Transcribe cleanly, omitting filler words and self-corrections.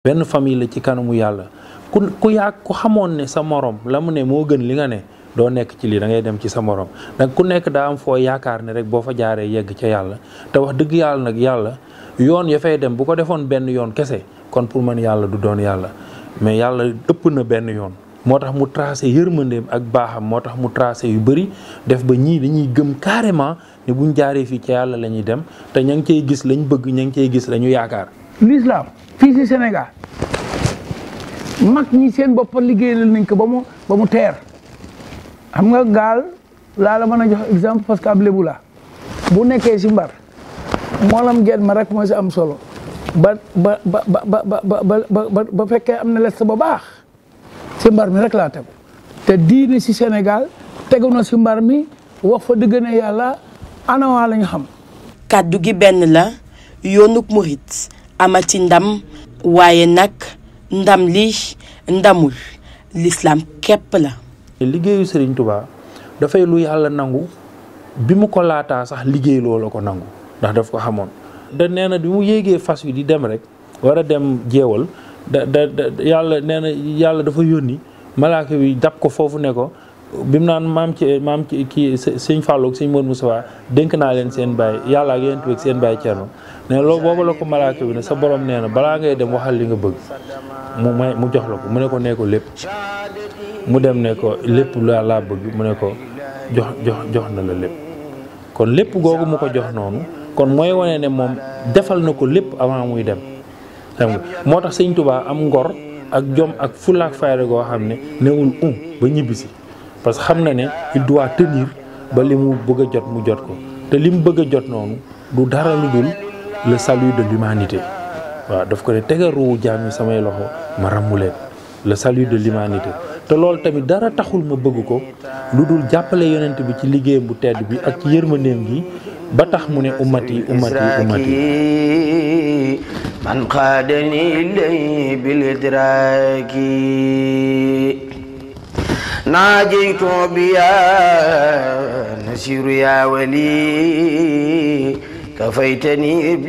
benn famille la ci kanamu yàlla ku xamoon ne sa morom la mu ne moo gën li nga ne doo nekk ci lii da ngay dem ci sa morom nag ku nekk daa am foo yaakaar ne rek boo fa jaaree yegg ca yàlla te wax dëgg yàlla nag yàlla yoon ya fay dem bu ko defoon benn yoon kese kon pour man yàlla du doon yàlla mais yàlla ëpp na benn yoon moo tax mu tracé yërmandeem ak baaxam moo tax mu tracé yu bëri def ba ñii dañuy gëm carrément ne buñ jaaree fii ca yàlla la ñuy dem te ña ngi cey gis lañ bëgg ña ngi cey gis la ñu yaakaar. L'islam fii ci Sénégal mag ñi seen bopp liggéeyal nañ ko ba mu teer xam nga gaal laa la mën a jox exemple parce que ab lébu la bu nekkee si mbar moolam gen ma rek moo si am solo ba fekkee am na les ba baax si mbar mi rek laa tegu te diine si Sénégal tegu na si mbar mi wax fa dëgg ne yàlla anawaa la ñu xam. kàddu gi benn la yoonuk murit amati ndam waaye nag ndam li ndamul l'islam képp la. liggéeyu Serigne Touba dafay lu yàlla nangu bi mu ko laataa sax liggéey loola ko nangu ndax daf ko xamoon. da nee na bi mu yéegee fas wi di dem rek war a dem jeewal yàlla nee na yàlla dafa yónni malaaka bi dab ko foofu ne ko bi mu naan maam ci kii sëñ Fallou ak sëñ Modou Moussa dénk naa leen seen baay yàlla ak yéen seen baay Thierno ne loolu boobu la ko malaaka bi ne sa borom nee na balaa ngay dem waxal li nga bëgg mu jox la ko mu ne ko nee ko lépp mu dem ne ko lépp laa bëgg mu ne ko jox na la lépp kon lépp googu mu ko jox noonu kon mooy wane ne moom defal na ko lépp avant muy dem xam nga moo tax sëñ Touba am ngor ak jom ak fulla ak fayda goo xam ne newul ba ñibbisi parce que xam na ne il doit tenir ba li mu bëgg a jot mu jot ko te li mu bëgg a jot noonu du dara lu dul le salut de l'humanité waaw daf ko ne tegal ruuwu jaam yi samay loxo ma ràmmu leen le salut de l'humanité te loolu tamit dara taxul ma bëgg ko lu dul jàppale yonent bi ci liggéeyam bu tedd bi ak ci yërmandeem gi ba tax mu ne ummati man qaadani lay bil idraaki naajaytu bi ya nasiru ya wali kafaytani